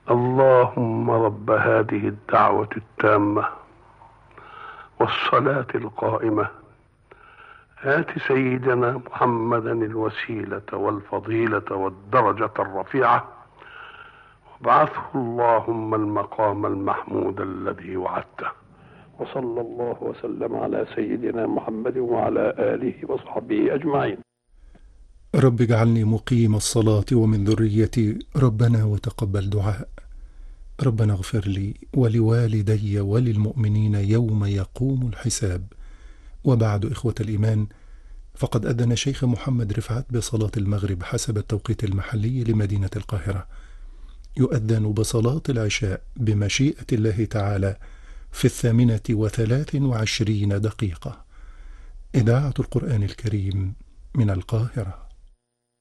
اللهم رب هذه الدعوة التامة والصلاة القائمة آت سيدنا محمدا الوسيلة والفضيلة والدرجة الرفيعة وابعثه اللهم المقام المحمود الذي وعدته. وصلى الله وسلم على سيدنا محمد وعلى آله وصحبه أجمعين. رب اجعلني مقيم الصلاة ومن ذريتي ربنا وتقبل دعاء. ربنا اغفر لي ولوالدي وللمؤمنين يوم يقوم الحساب. وبعد إخوة الإيمان، فقد أذن شيخ محمد رفعت بصلاة المغرب حسب التوقيت المحلي لمدينة القاهرة. يؤذن بصلاة العشاء بمشيئة الله تعالى في 8:23. إذاعة القرآن الكريم من القاهرة.